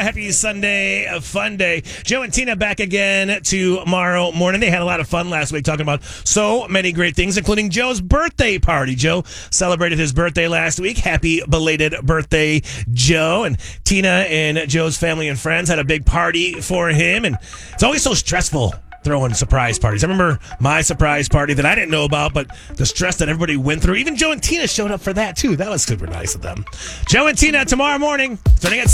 Happy Sunday, fun day. Joe and Tina back again tomorrow morning. They had a lot of fun last week talking about so many great things, including Joe's birthday party. Joe celebrated his birthday last week. Happy belated birthday, Joe. And Tina and Joe's family and friends had a big party for him. And it's always so stressful throwing surprise parties. I remember my surprise party that I didn't know about, but the stress that everybody went through. Even Joe and Tina showed up for that, too. That was super nice of them. Joe and Tina tomorrow morning, starting at